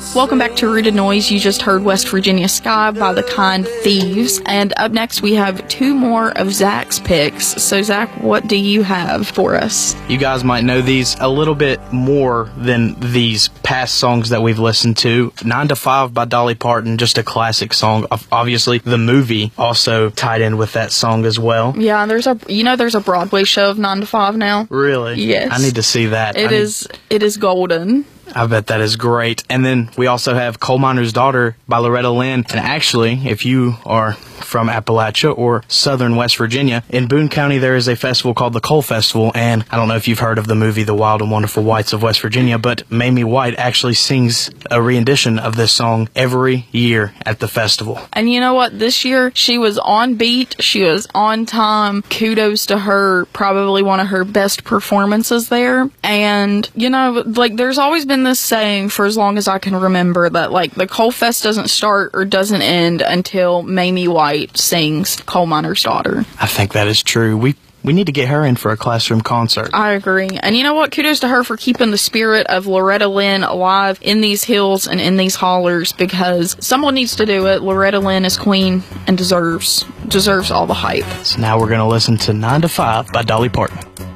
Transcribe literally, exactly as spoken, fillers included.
Welcome back to Rooted Noise. You just heard West Virginia Sky by the Kind Thieves. And up next, we have two more of Zach's picks. So, Zach, what do you have for us? You guys might know these a little bit more than these past songs that we've listened to. Nine to Five by Dolly Parton, just a classic song. Obviously, the movie also tied in with that song as well. Yeah, there's a you know there's a Broadway show of Nine to Five now. Really? Yes. I need to see that. It I is need- it is golden. I bet that is great. And then we also have Coal Miner's Daughter by Loretta Lynn. And actually, if you are from Appalachia or southern West Virginia, in Boone County there is a festival called the Coal Festival. And I don't know if you've heard of the movie The Wild and Wonderful Whites of West Virginia, but Mamie White actually sings a rendition of this song every year at the festival. And you know what? This year, she was on beat. She was on time. Kudos to her. Probably one of her best performances there. And, you know, like, there's always been this saying for as long as I can remember that, like, the Coal Fest doesn't start or doesn't end until Mamie White sings Coal Miner's Daughter. I think that is true. We We need to get her in for a classroom concert. I agree. And you know what? Kudos to her for keeping the spirit of Loretta Lynn alive in these hills and in these hollers, because someone needs to do it. Loretta Lynn is queen and deserves deserves all the hype. So now we're going to listen to Nine to Five by Dolly Parton.